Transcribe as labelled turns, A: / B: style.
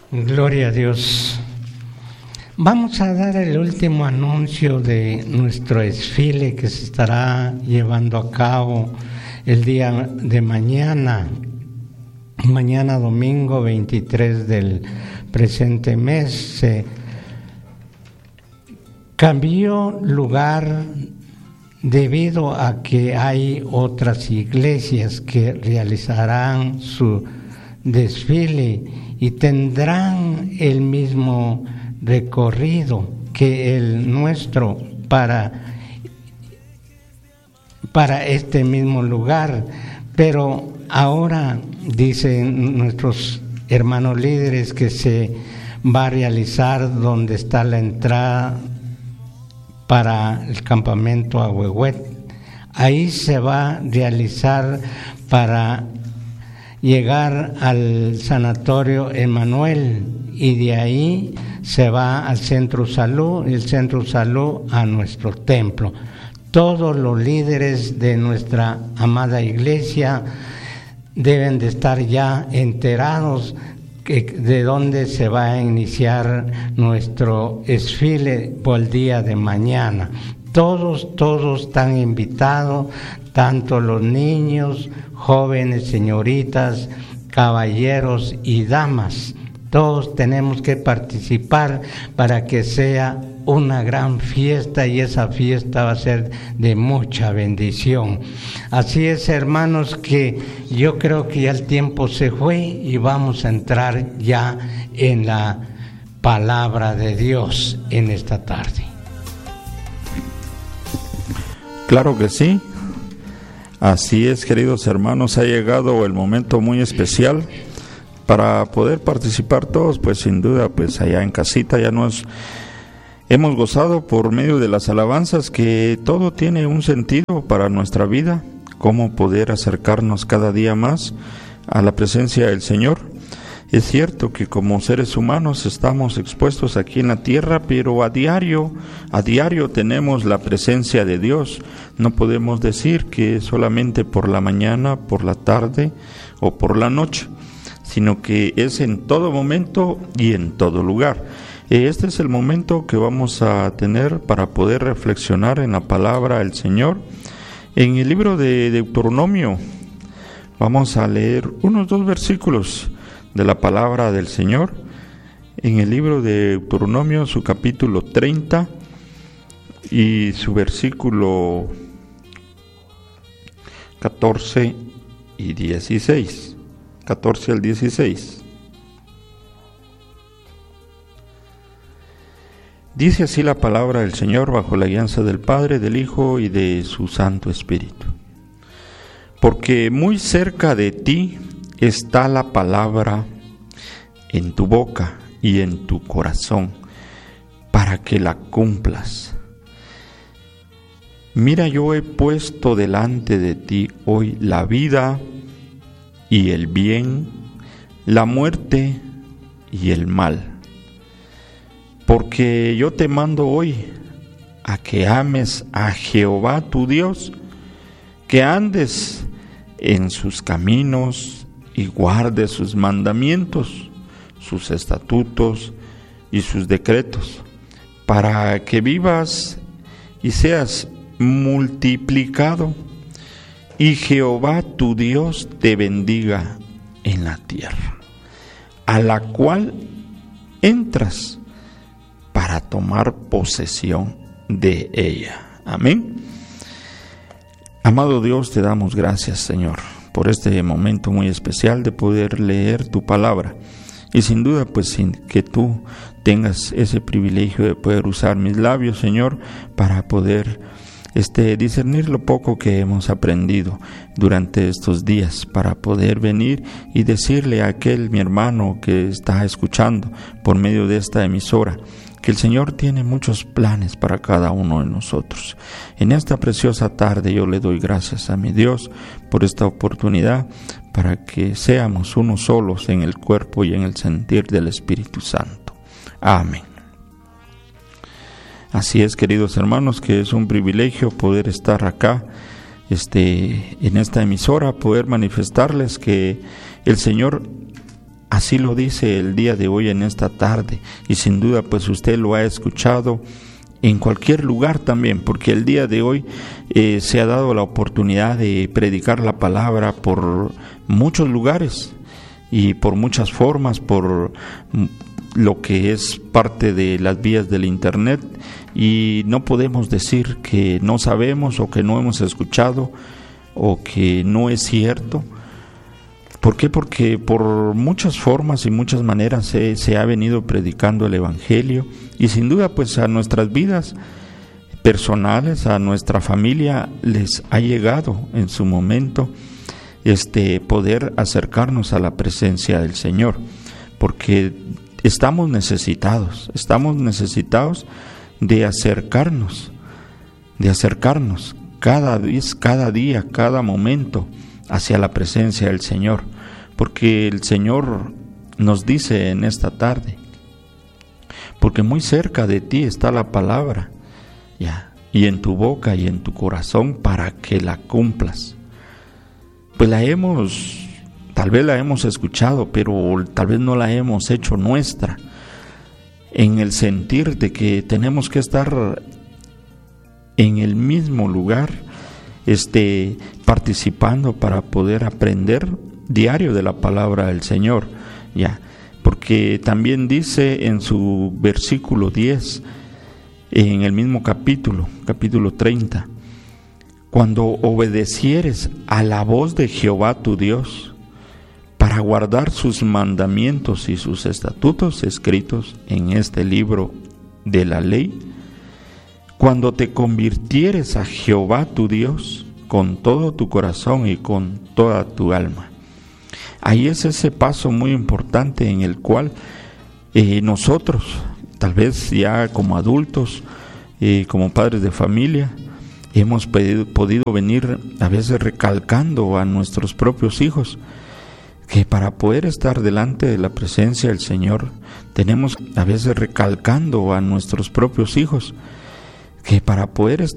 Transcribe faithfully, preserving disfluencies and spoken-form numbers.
A: Gloria a Dios. Vamos a dar el último anuncio de nuestro desfile que se estará llevando a cabo el día de mañana, mañana domingo veintitrés del presente mes. Se cambió lugar debido a que hay otras iglesias que realizarán su desfile y tendrán el mismo recorrido que el nuestro para, para este mismo lugar, pero ahora dicen nuestros hermanos líderes que se va a realizar donde está la entrada para el campamento Ahuehuet. Ahí se va a realizar para llegar al sanatorio Emanuel y de ahí se va al centro salud y el centro salud a nuestro templo. Todos los líderes de nuestra amada iglesia deben de estar ya enterados de dónde se va a iniciar nuestro desfile por el día de mañana. Todos, todos están invitados, tanto los niños, jóvenes, señoritas, caballeros y damas. Todos tenemos que participar para que sea una gran fiesta y esa fiesta va a ser de mucha bendición. Así es, hermanos, que yo creo que ya el tiempo se fue y vamos a entrar ya en la palabra de Dios en esta tarde.
B: Claro que sí. Así es, queridos hermanos, ha llegado el momento muy especial para poder participar todos, pues sin duda, pues allá en casita ya nos hemos gozado por medio de las alabanzas que todo tiene un sentido para nuestra vida, cómo poder acercarnos cada día más a la presencia del Señor. Es cierto que como seres humanos estamos expuestos aquí en la tierra, pero a diario, a diario tenemos la presencia de Dios. No podemos decir que solamente por la mañana, por la tarde o por la noche, sino que es en todo momento y en todo lugar. Este es el momento que vamos a tener para poder reflexionar en la palabra del Señor. En el libro de Deuteronomio vamos a leer unos dos versículos de la palabra del Señor. En el libro de Deuteronomio, su capítulo treinta y su versículo catorce y dieciséis. catorce al dieciséis. Dice así la palabra del Señor bajo la guianza del Padre, del Hijo y de su Santo Espíritu. Porque muy cerca de ti está la palabra en tu boca y en tu corazón, para que la cumplas. Mira, yo he puesto delante de ti hoy la vida y el bien, la muerte y el mal. Porque yo te mando hoy a que ames a Jehová tu Dios, que andes en sus caminos y guardes sus mandamientos, sus estatutos y sus decretos, para que vivas y seas multiplicado, y Jehová tu Dios te bendiga en la tierra, a la cual entras para tomar posesión de ella. Amén. Amado Dios, te damos gracias, Señor, por este momento muy especial de poder leer tu palabra. Y sin duda, pues sin que tú tengas ese privilegio de poder usar mis labios, Señor, para poder este, discernir lo poco que hemos aprendido durante estos días, para poder venir y decirle a aquel mi hermano que está escuchando por medio de esta emisora, que el Señor tiene muchos planes para cada uno de nosotros. En esta preciosa tarde yo le doy gracias a mi Dios por esta oportunidad, para que seamos unos solos en el cuerpo y en el sentir del Espíritu Santo. Amén. Así es, queridos hermanos, que es un privilegio poder estar acá, este, en esta emisora, poder manifestarles que el Señor ha Así lo dice el día de hoy en esta tarde, y sin duda pues usted lo ha escuchado en cualquier lugar también, porque el día de hoy eh, se ha dado la oportunidad de predicar la palabra por muchos lugares y por muchas formas, por lo que es parte de las vías del internet, y no podemos decir que no sabemos o que no hemos escuchado o que no es cierto. ¿Por qué? Porque por muchas formas y muchas maneras se, se ha venido predicando el Evangelio, y sin duda pues a nuestras vidas personales, a nuestra familia les ha llegado en su momento este poder acercarnos a la presencia del Señor, porque estamos necesitados, estamos necesitados de acercarnos, de acercarnos cada vez, cada día, cada momento hacia la presencia del Señor, porque el Señor nos dice en esta tarde, porque muy cerca de ti está la palabra, ya, y en tu boca y en tu corazón para que la cumplas. Pues la hemos, tal vez la hemos escuchado, pero tal vez no la hemos hecho nuestra, en el sentir de que tenemos que estar en el mismo lugar, este, participando para poder aprender diario de la palabra del Señor, ya, porque también dice en su versículo diez, en el mismo capítulo, capítulo treinta, cuando obedecieres a la voz de Jehová tu Dios, para guardar sus mandamientos y sus estatutos escritos en este libro de la ley, cuando te convirtieres a Jehová tu Dios con todo tu corazón y con toda tu alma. Ahí es ese paso muy importante en el cual eh, nosotros, tal vez ya como adultos, eh, como padres de familia, hemos pedido, podido venir a veces recalcando a nuestros propios hijos que para poder estar delante de la presencia del Señor, tenemos a veces recalcando a nuestros propios hijos que para poder estar